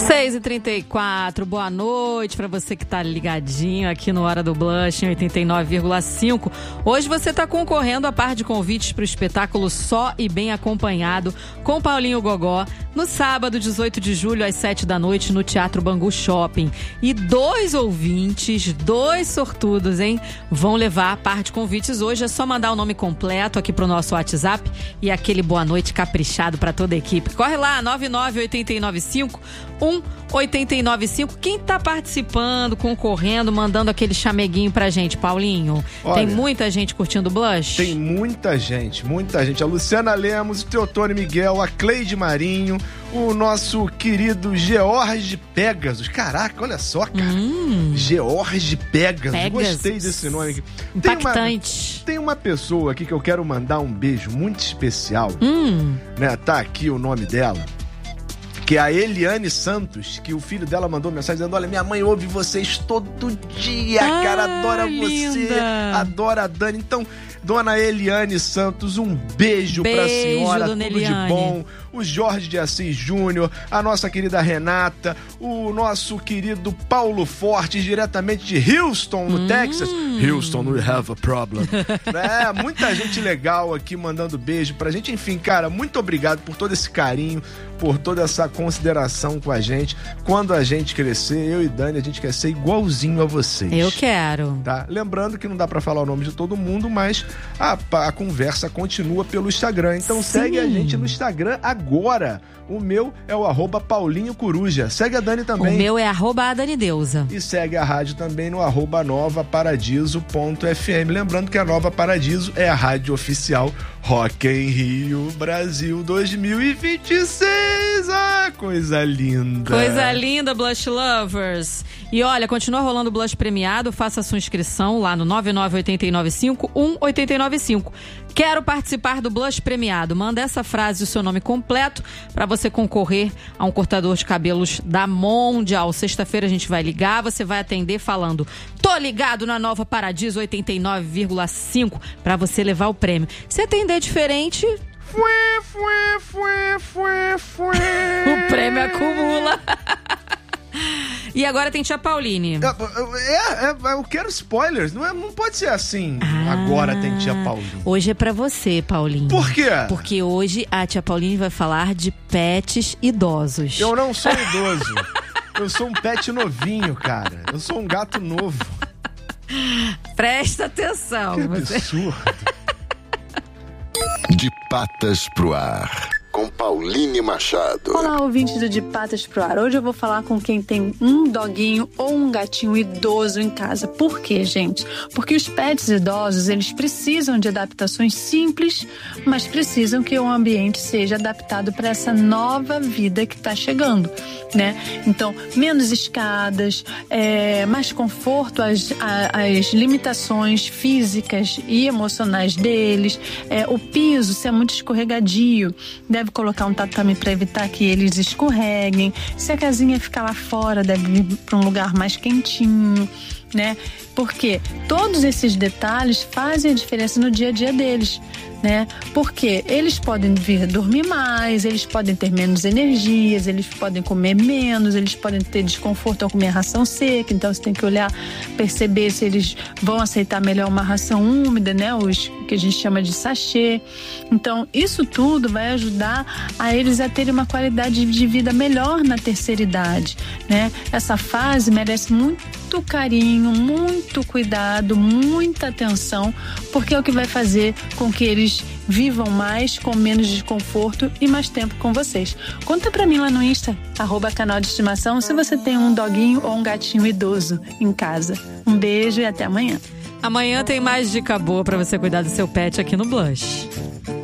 6h34, boa noite para você que tá ligadinho aqui no Hora do Blush em 89,5. Hoje você tá concorrendo a par de convites para o espetáculo Só e Bem Acompanhado com Paulinho Gogó, no sábado, 18 de julho, às 7 da noite, no Teatro Bangu Shopping. E 2 ouvintes, 2 sortudos, hein? Vão levar a par de convites hoje. É só mandar o nome completo aqui pro nosso WhatsApp e aquele boa noite caprichado para toda a equipe. Corre lá, 99895-1895. Quem tá participando, concorrendo, mandando aquele chameguinho pra gente, Paulinho? Olha, tem muita gente curtindo o Blush? Tem muita gente. A Luciana Lemos, o Teotônio Miguel, a Cleide Marinho, o nosso querido George Pegasus. Caraca, olha só, cara. George Pegasus. Gostei desse nome aqui. Impactante. Tem uma pessoa aqui que eu quero mandar um beijo muito especial. Né? Tá aqui o nome dela. Que é a Eliane Santos, que o filho dela mandou mensagem dizendo: olha, minha mãe ouve vocês todo dia, cara, adora você, adora a Dani. Então, dona Eliane Santos, um beijo pra senhora, tudo Eliane. De bom. O Jorge de Assis Júnior, a nossa querida Renata, o nosso querido Paulo Fortes, diretamente de Houston, no Texas. Houston, we have a problem. Muita gente legal aqui mandando beijo pra gente. Enfim, cara, muito obrigado por todo esse carinho, por toda essa consideração com a gente. Quando a gente crescer, eu e Dani, a gente quer ser igualzinho a vocês. Eu quero. Tá? Lembrando que não dá pra falar o nome de todo mundo, mas a conversa continua pelo Instagram. Então segue a gente no Instagram agora. O meu é o @Paulinho Coruja. Segue a Dani também. O meu é @Danideusa. E segue a rádio também no @novaparadiso.fm. Lembrando que a Nova Paradiso é a rádio oficial Rock em Rio Brasil 2026. Ah, coisa linda. Coisa linda, Blush Lovers. E olha, continua rolando o Blush premiado. Faça a sua inscrição lá no 99895-1895. Quero participar do Blush premiado. Manda essa frase e o seu nome completo para você concorrer a um cortador de cabelos da Mondial. Sexta-feira a gente vai ligar, você vai atender falando: tô ligado na Nova Paradiso 89,5 para você levar o prêmio. Se atender diferente, o prêmio acumula. E agora tem Tia Pauline. Eu quero spoilers. Não pode ser assim. Agora tem Tia Pauline. Hoje é pra você, Paulinho. Por quê? Porque hoje a Tia Pauline vai falar de pets idosos. Eu não sou idoso. Eu sou um pet novinho, cara. Eu sou um gato novo. Presta atenção. Que absurdo. De Patas pro Ar, com Pauline Machado. Olá, ouvintes do De Patas pro Ar. Hoje eu vou falar com quem tem um doguinho ou um gatinho idoso em casa. Por quê, gente? Porque os pets idosos, eles precisam de adaptações simples, mas precisam que o ambiente seja adaptado para essa nova vida que está chegando, né? Então, menos escadas, mais conforto às limitações físicas e emocionais deles, o piso, se é muito escorregadio, deve colocar um tatame para evitar que eles escorreguem. Se a casinha ficar lá fora, deve ir para um lugar mais quentinho, né? Porque todos esses detalhes fazem a diferença no dia a dia deles, né? Porque eles podem vir dormir mais, eles podem ter menos energias, eles podem comer menos, eles podem ter desconforto ao comer ração seca. Então você tem que olhar, perceber se eles vão aceitar melhor uma ração úmida, né? Os que a gente chama de sachê. Então isso tudo vai ajudar a eles a terem uma qualidade de vida melhor na terceira idade, né? Essa fase merece muito carinho, muito cuidado, muita atenção, porque é o que vai fazer com que eles vivam mais, com menos desconforto e mais tempo com vocês. Conta pra mim lá no Insta, @canal de estimação, se você tem um doguinho ou um gatinho idoso em casa. Um beijo e até amanhã. Amanhã tem mais dica boa pra você cuidar do seu pet aqui no Blush.